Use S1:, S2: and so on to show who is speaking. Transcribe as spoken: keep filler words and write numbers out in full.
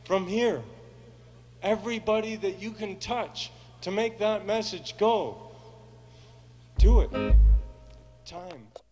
S1: from here. Everybody that you can touch to make that message go. Do it. Time.